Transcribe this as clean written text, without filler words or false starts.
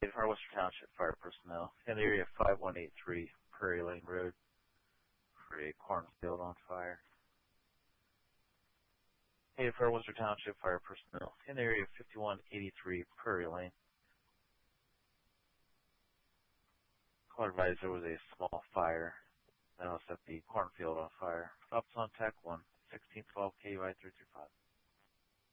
Far Worcester Township Fire Personnel in the area of 5183 Prairie Lane Road for a cornfield on fire. Far Worcester Township Fire Personnel in the area of 5183 Prairie Lane. Call advised there was a small fire that set the cornfield on fire. Ops on TAC 1, 1612 KUI 335.